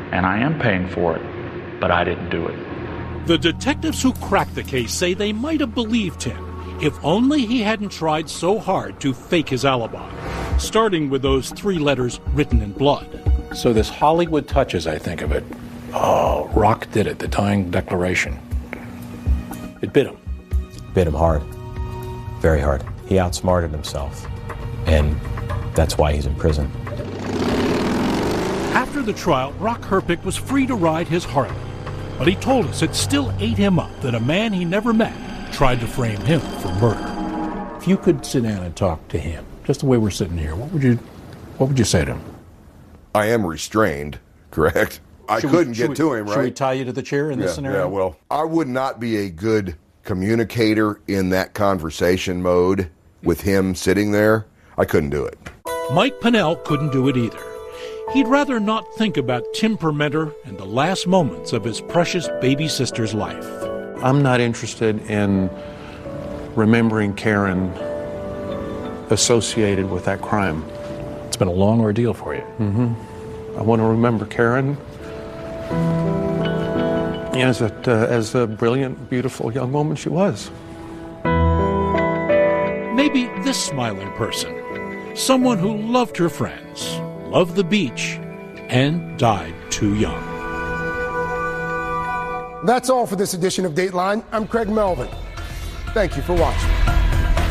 and I am paying for it, but I didn't do it. The detectives who cracked the case say they might have believed him if only he hadn't tried so hard to fake his alibi, starting with those 3 letters written in blood. So this Hollywood touch, as I think of it, Rock did it, the dying declaration. It bit him. Bit him hard. Very hard. He outsmarted himself, and that's why he's in prison. After the trial, Rock Herpich was free to ride his Harley, but he told us it still ate him up that a man he never met tried to frame him for murder. If you could sit down and talk to him, just the way we're sitting here, what would you say to him? I am restrained, correct? I couldn't get to him, right? Should we tie you to the chair in this scenario? Yeah, well, I would not be a good communicator in that conversation mode with him sitting there. I couldn't do it. Mike Pennell couldn't do it either. He'd rather not think about Tim Permenter and the last moments of his precious baby sister's life. I'm not interested in remembering Karen associated with that crime. It's been a long ordeal for you. Mm-hmm. I want to remember Karen as a brilliant, beautiful young woman she was. Maybe this smiling person, someone who loved her friends, loved the beach, and died too young. That's all for this edition of Dateline. I'm Craig Melvin. Thank you for watching.